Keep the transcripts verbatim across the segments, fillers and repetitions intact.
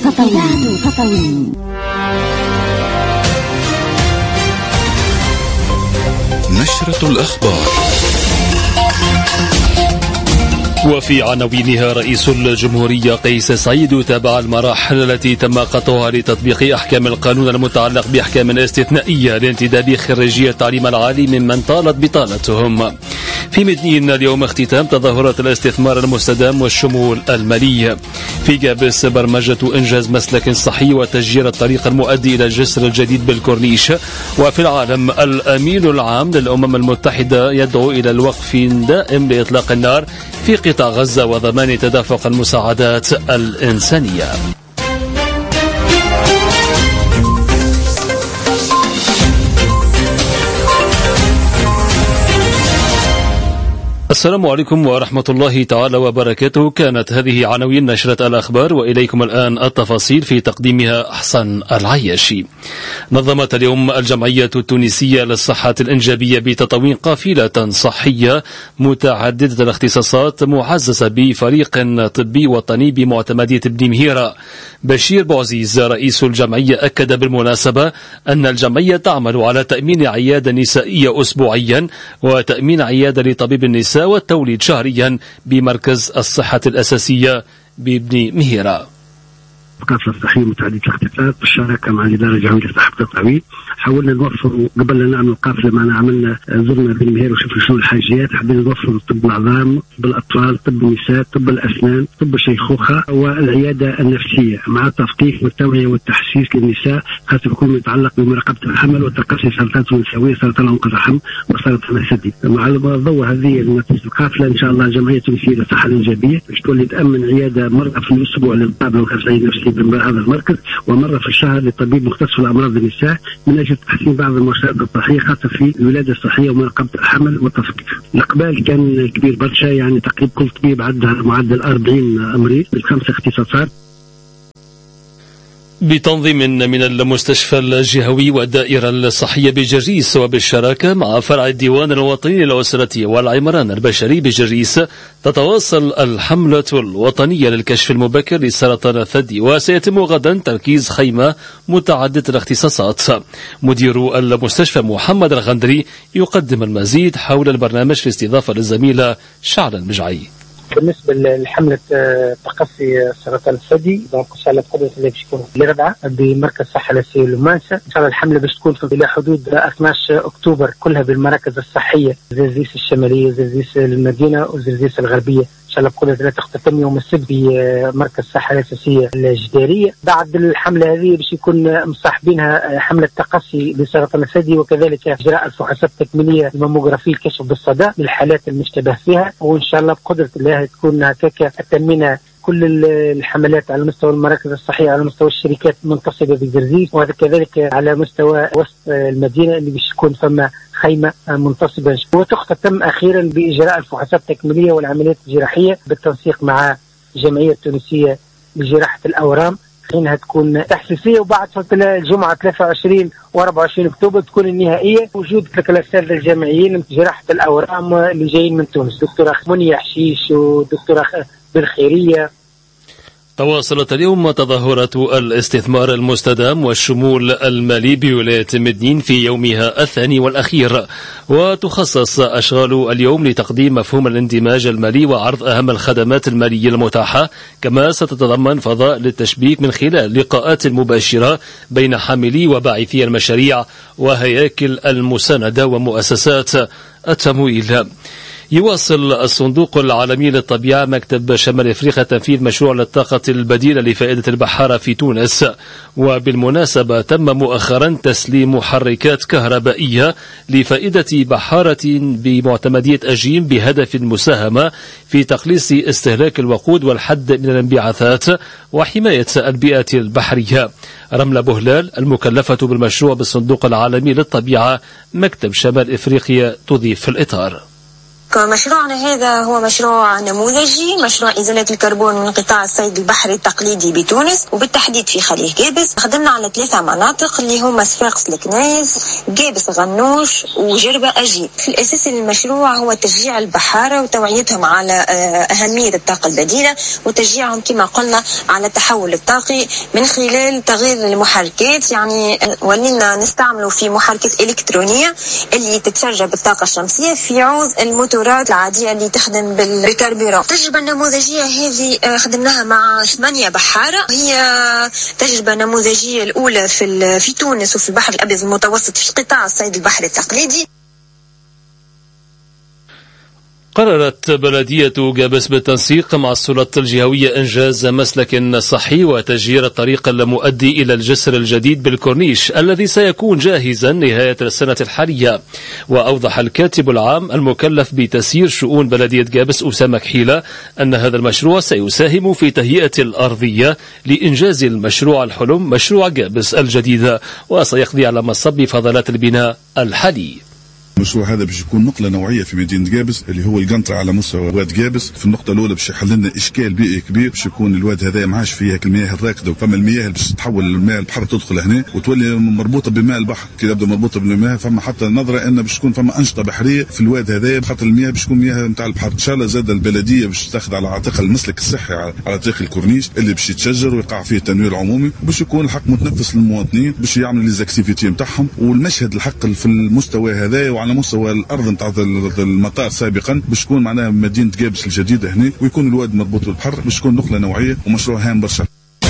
تطاوين. نشرة الأخبار. وفي عناوينها رئيس الجمهورية قيس سعيد تابع المراحل التي تم قطعها لتطبيق أحكام القانون المتعلق بأحكام استثنائية لانتداب خريجي التعليم العالي ممن طالت بطالتهم. في مدنين اليوم اختتام تظاهرات الاستثمار المستدام والشمول المالي. في جابس برمجة إنجاز مسلك صحي وتسجيل الطريق المؤدي إلى الجسر الجديد بالكورنيش. وفي العالم الأمين العام للأمم المتحدة يدعو إلى الوقف دائم لإطلاق النار في قطاع غزة وضمان تدافق المساعدات الإنسانية. السلام عليكم ورحمة الله تعالى وبركاته. كانت هذه عناوين نشرة الأخبار، وإليكم الآن التفاصيل في تقديمها أحسن العياشي. نظمت اليوم الجمعية التونسية للصحة الإنجابية بتطوين قافلة صحية متعددة الاختصاصات معززة بفريق طبي وطني بمعتمدية ابن مهيرة. بشير بوعزيز رئيس الجمعية أكد بالمناسبة أن الجمعية تعمل على تأمين عيادة نسائية أسبوعيا وتأمين عيادة لطبيب النساء والتوليد شهريا بمركز الصحة الأساسية بابن مهيرة. القافلة الصحية متعددة الاختصاصات بالشراكة مع الإدارة الجهوية للصحة والتطعيم. حاولنا نوفر قبل لا نعمل القافلة معنا عملنا زرنا بن مهير وشفنا شنو الحاجيات. حبينا نوفر طب العظام، طب الأطفال، طب النساء، طب الأسنان، طب الشيخوخة والعيادة النفسية مع التثقيف والتوعية والتحسيس للنساء خاصة يكون يتعلق بمراقبة الحمل وتقصي سرطانات النسوية، سرطان عنق الرحم وسرطان الثدي. مع الضوء هذه القافلة إن شاء الله الجمعية التونسية للصحة الإنجابية باش تولي تأمن عيادة مرة في الأسبوع للطبيب والأخصائي النفسي بهذا المركز، ومرة في الشهر لطبيب مختص في الأمراض النساء من أجل تحسين بعض المرشدات الصحية خاصة في الولادة الصحية ومراقبة الحمل والتثقيف. الإقبال كان كبير برشا، يعني تقريبا كل طبيب عندها معدل أربعين مريض بخمس اختصاصات. بتنظيم من المستشفى الجهوي والدائرة الصحية بجريس وبالشراكة مع فرع الديوان الوطني للأسرة والعمران البشري بجريس تتواصل الحملة الوطنية للكشف المبكر لسرطان الثدي، وسيتم غدا تركيز خيمة متعددة الاختصاصات. مدير المستشفى محمد الغندري يقدم المزيد حول البرنامج في استضافة للزميلة شعل المجعي. بالنسبه لحمله تقصي سرطان الثدي دونك ان شاء الله بقدره الله باش تكون الاربعاء بمركز الصحه الاساسيه لمانسا. ان شاء الله الحمله باش تكون الى حدود اثني عشر أكتوبر كلها بالمراكز الصحيه زرزيس الشماليه، زرزيس المدينه وزرزيس الغربيه. ان شاء الله بقدره الله تختتم يوم السبت بمركز الصحه الاساسيه الجداريه. بعد الحمله هذه باش يكون مصاحبينها حمله تقصي لسرطان الثدي وكذلك اجراء الفحوصات التكميليه الماموغرافيه الكشف بالصدى للحالات المشتبه فيها. وان شاء الله بقدره الله تكون هكاك تمينا كل الحملات على مستوى المراكز الصحية، على مستوى الشركات المنتصبة بزرزيس، وكذلك على مستوى وسط المدينة اللي باش يكون فما خيمة منتصبة. وتختتم أخيرا بإجراء الفحوصات التكميلية والعمليات الجراحية بالتنسيق مع الجمعية التونسية لجراحة الأورام، حينها تكون تحسيسية. وبعد الجمعة ثلاثة وعشرين وأربعة وعشرين أكتوبر تكون النهائية. وجود لك الأساتذة الجامعيين لجراحة الأورام اللي جايين من تونس، دكتورة منية حشيش ودكتورة بالخيرية. تواصلت اليوم تظاهرة الاستثمار المستدام والشمول المالي بولاية مدنين في يومها الثاني والأخير، وتخصص أشغال اليوم لتقديم مفهوم الاندماج المالي وعرض أهم الخدمات المالية المتاحة، كما ستتضمن فضاء للتشبيك من خلال لقاءات مباشرة بين حاملي وباعثي المشاريع وهياكل المساندة ومؤسسات التمويل. يواصل الصندوق العالمي للطبيعة مكتب شمال أفريقيا تنفيذ مشروع للطاقة البديلة لفائدة البحارة في تونس. وبالمناسبة تم مؤخرا تسليم محركات كهربائية لفائدة بحارة بمعتمدية أجيم بهدف المساهمة في تقليص استهلاك الوقود والحد من الانبعاثات وحماية البيئة البحرية. رملة بهلال المكلفة بالمشروع بالصندوق العالمي للطبيعة مكتب شمال أفريقيا تضيف في الإطار. دونك مشروعنا هذا هو مشروع نموذجي، مشروع إزالة الكربون من قطاع الصيد البحري التقليدي بتونس وبالتحديد في خليج جابس. خدمنا على ثلاثة مناطق اللي هما صفاقس الكنايس، جابس غنوش، وجربة أجيب. في الأساس المشروع هو تشجيع البحارة وتوعيتهم على أهمية الطاقة البديلة وتشجيعهم كما قلنا على التحول الطاقي من خلال تغيير المحركات. يعني ولينا نستعملوا في محركات إلكترونية اللي تتشجع بالطاقة الشمسية في عوض الموتورات العادية اللي تخدم بالكربيرون. التجربة النموذجية هذه خدمناها مع ثمانية بحارة، هي تجربة نموذجية الأولى في في تونس وفي البحر الأبيض المتوسط في قطاع الصيد البحري التقليدي. قررت بلدية جابس بالتنسيق مع السلطات الجهوية إنجاز مسلك صحي وتسجير الطريق المؤدي إلى الجسر الجديد بالكورنيش الذي سيكون جاهزا نهاية السنة الحالية. وأوضح الكاتب العام المكلف بتسيير شؤون بلدية جابس أسامة كحيلة أن هذا المشروع سيساهم في تهيئة الأرضية لإنجاز المشروع الحلم مشروع جابس الجديد، وسيقضي على مصب فضلات البناء الحالي. المشروع هذا باش يكون نقله نوعيه في مدينه جابس اللي هو القنطره على مستوى واد جابس. في النقطه الاولى باش يحل لنا اشكال بيئي كبير، باش يكون الواد هذا ما عادش فيه المياه الراكده، وفما المياه اللي باش تتحول للماء البحر تدخل هنا وتولي مربوطه بماء البحر. كي تبدا مربوطه بالماء فما حتى نظره ان باش تكون فما انشطه بحريه في الواد هذا، خاطر المياه باش تكون مياه نتاع البحر. ان شاء الله زاد البلديه باش تاخذ على عاتقها المسلك الصحي على طريق الكورنيش اللي باش يتشجر ويقع فيه التنوير العمومي، وباش يكون الحق متنفس للمواطنين باش يعملوا لي زاكتيفيتي نتاعهم. والمشهد الحق في المستوى هذا وعلى مستوى الارض نتاع المطار سابقا باش تكون معناها مدينه جابس الجديده هنا، ويكون الواد مربوط بالبحر، باش تكون نقله نوعيه ومشروع هام برشا.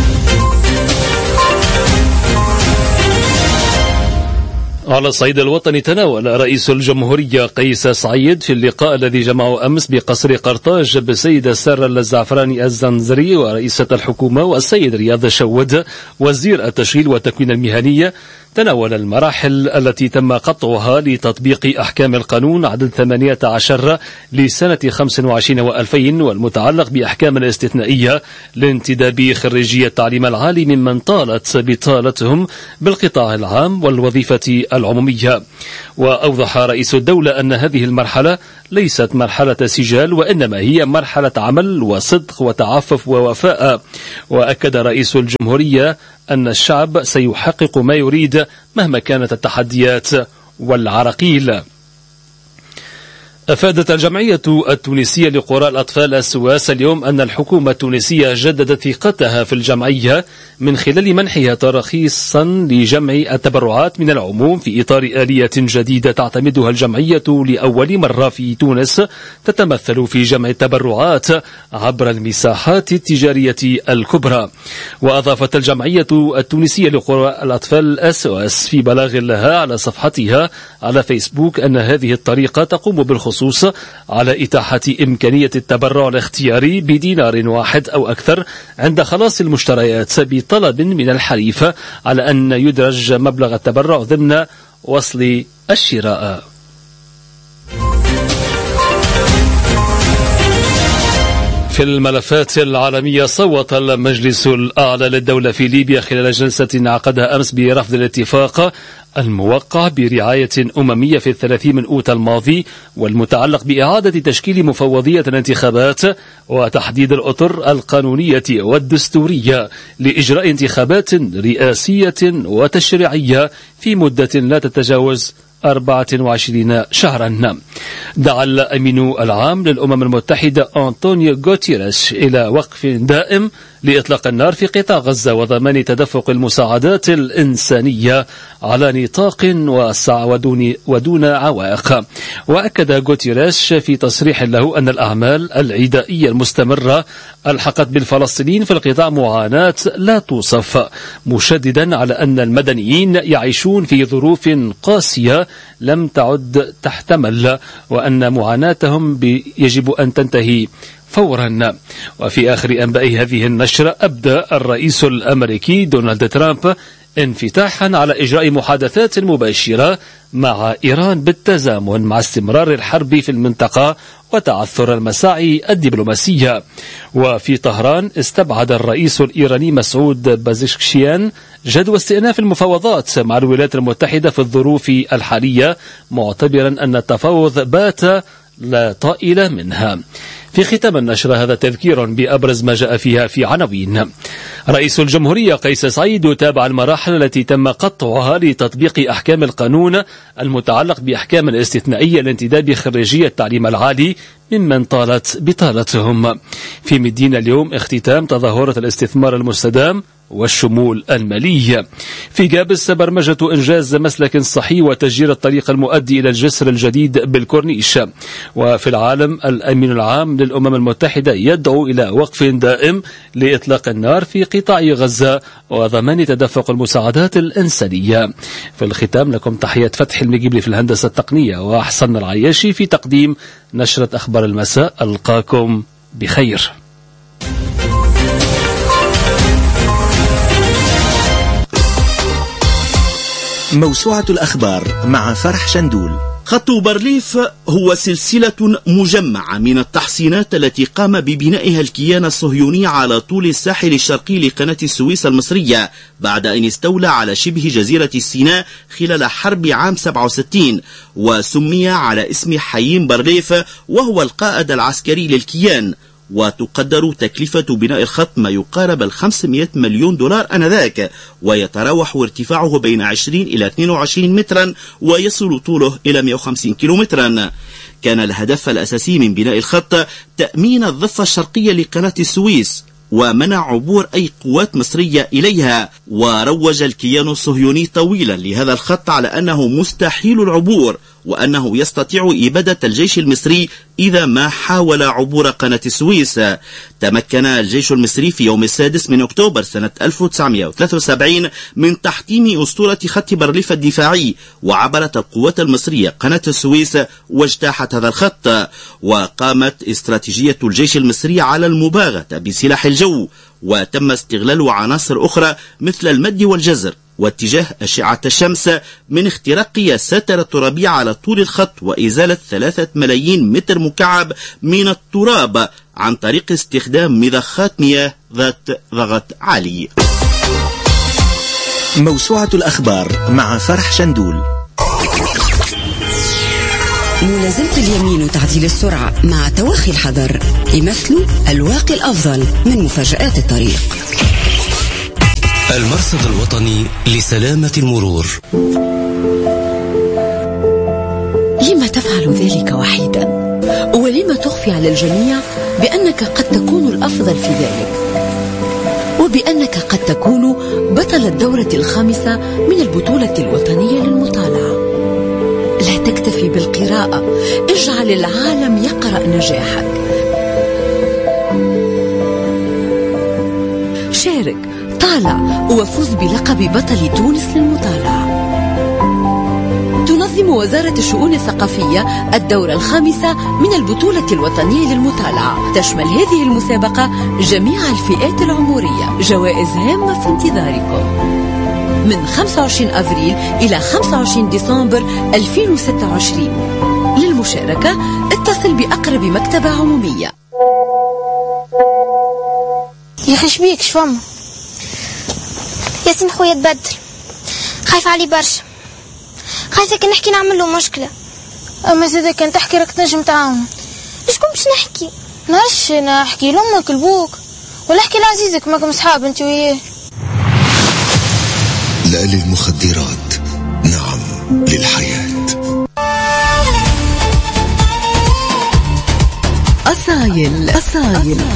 على الصعيد الوطني، تناول رئيس الجمهورية قيس سعيد في اللقاء الذي جمعه أمس بقصر قرطاج بالسيدة سارة الزعفراني الزنزري ورئيسة الحكومة والسيد رياض شود وزير التشغيل والتكوين المهنية، تناول المراحل التي تم قطعها لتطبيق أحكام القانون عدد ثمانية عشر لسنة خمسة وعشرين وألفين والمتعلق بأحكام الاستثنائية لانتداب خريجي التعليم العالي ممن طالت بطالتهم بالقطاع العام والوظيفة العمومية. وأوضح رئيس الدولة أن هذه المرحلة ليست مرحلة سجال وإنما هي مرحلة عمل وصدق وتعفف ووفاء. وأكد رئيس الجمهورية أن الشعب سيحقق ما يريد مهما كانت التحديات والعراقيل. أفادت الجمعية التونسية لقراء الأطفال السواس اليوم أن الحكومة التونسية جددت ثقتها في الجمعية من خلال منحها تراخيصا لجمع التبرعات من العموم في إطار آلية جديدة تعتمدها الجمعية لأول مرة في تونس، تتمثل في جمع التبرعات عبر المساحات التجارية الكبرى. وأضافت الجمعية التونسية لقراء الأطفال السواس في بلاغ لها على صفحتها على فيسبوك أن هذه الطريقة تقوم بالخصوص على إتاحة إمكانية التبرع الاختياري بدينار واحد أو أكثر عند خلاص المشتريات بطلب من الحليف على أن يدرج مبلغ التبرع ضمن وصل الشراء. في الملفات العالمية، صوت المجلس الأعلى للدولة في ليبيا خلال جلسة عقدها أمس برفض الاتفاق الموقع برعاية أممية في الثلاثين من أوت الماضي والمتعلق بإعادة تشكيل مفوضية الانتخابات وتحديد الأطر القانونية والدستورية لإجراء انتخابات رئاسية وتشريعية في مدة لا تتجاوز أربعة وعشرين شهرا. دعا الأمين العام للأمم المتحدة أنطونيو غوتيريش إلى وقف دائم لإطلاق النار في قطاع غزة وضمان تدفق المساعدات الإنسانية على نطاق واسع ودون, ودون عوائق. وأكد غوتيريش في تصريح له أن الأعمال العدائية المستمرة ألحقت بالفلسطينيين في القطاع معاناة لا توصف، مشددا على أن المدنيين يعيشون في ظروف قاسية لم تعد تحتمل وأن معاناتهم يجب أن تنتهي فورا. وفي آخر أنباء هذه النشرة، أبدأ الرئيس الأمريكي دونالد ترامب انفتاحا على إجراء محادثات مباشرة مع إيران بالتزامن مع استمرار الحرب في المنطقة وتعثر المساعي الدبلوماسية. وفي طهران استبعد الرئيس الإيراني مسعود بازشكشيان جدوى استئناف المفاوضات مع الولايات المتحدة في الظروف الحالية، معتبرا أن التفاوض بات لا طائل منها. في ختام النشرة هذا تذكير بأبرز ما جاء فيها في عناوين. رئيس الجمهورية قيس سعيد يتابع المراحل التي تم قطعها لتطبيق أحكام القانون المتعلق بأحكام الاستثنائية لانتداب خريجي التعليم العالي ممن طالت بطالتهم. في مدينة اليوم اختتام تظاهرة الاستثمار المستدام والشمول المالي. في جابس برمجة إنجاز مسلك صحي وتسجيل الطريق المؤدي إلى الجسر الجديد بالكورنيش. وفي العالم الأمين العام للأمم المتحدة يدعو إلى وقف دائم لإطلاق النار في قطاع غزة وضمان تدفق المساعدات الإنسانية. في الختام لكم تحية فتحي المجيبلي في الهندسة التقنية وأحسن العياشي في تقديم نشرة أخبار المساء. ألقاكم بخير. موسوعة الأخبار مع فرح شندول. خط بارليف هو سلسلة مجمعة من التحصينات التي قام ببنائها الكيان الصهيوني على طول الساحل الشرقي لقناة السويس المصرية بعد أن استولى على شبه جزيرة سيناء خلال حرب عام سبعة وستين، وسمي على اسم حيين بارليف وهو القائد العسكري للكيان. وتقدر تكلفة بناء الخط ما يقارب الخمسمائة مليون دولار آنذاك، ويتراوح ارتفاعه بين عشرين إلى اثنين وعشرين مترا ويصل طوله إلى مئة وخمسين كيلومترا. كان الهدف الأساسي من بناء الخط تأمين الضفة الشرقية لقناة السويس ومنع عبور أي قوات مصرية إليها. وروج الكيان الصهيوني طويلا لهذا الخط على أنه مستحيل العبور، وأنه يستطيع إبادة الجيش المصري إذا ما حاول عبور قناة السويس. تمكن الجيش المصري في يوم السادس من أكتوبر سنة ألف وتسعمائة وثلاثة وسبعين من تحطيم أسطورة خط بارليف الدفاعي، وعبرت القوات المصرية قناة السويس واجتاحت هذا الخط. وقامت استراتيجية الجيش المصري على المباغتة بسلاح الجو، وتم استغلال عناصر أخرى مثل المد والجزر واتجاه أشعة الشمس من اختراق الساتر الترابية على طول الخط وإزالة ثلاثة ملايين متر مكعب من التراب عن طريق استخدام مضخات مياه ذات ضغط عالي. موسوعة الأخبار مع فرح شندول. ملازمة اليمين وتعديل السرعة مع تواخي الحذر يمثلوا الواقي الأفضل من مفاجآت الطريق. المرصد الوطني لسلامة المرور. لما تفعل ذلك وحيدا؟ ولما تخفي على الجميع بأنك قد تكون الأفضل في ذلك، وبأنك قد تكون بطل الدورة الخامسة من البطولة الوطنية للمطالعة؟ لا تكتفي بالقراءة، اجعل العالم يقرأ نجاحك. شارك، طالع، وفوز بلقب بطل تونس للمطالعة. تنظم وزارة الشؤون الثقافية الدورة الخامسة من البطولة الوطنية للمطالعة. تشمل هذه المسابقة جميع الفئات العمرية. جوائز هامة في انتظاركم من خمسة وعشرين أفريل إلى خمسة وعشرين ديسمبر ألفين وستة وعشرين. للمشاركة اتصل بأقرب مكتبة عمومية. يا أخي شبيك شفم؟ ياسين خويا تبدل، خايف علي برشا، خايفة كان نحكي نعمل له مشكلة. أما زادا كان تحكي راك تنجم تعاون. شكون باش نحكي؟ نعرفش، أنا أحكي لأمك لبوك ولا أحكي لعزيزك، ماكم صحاب أنت وياه. لا للمخدرات، نعم للحياة. أصايل أصايل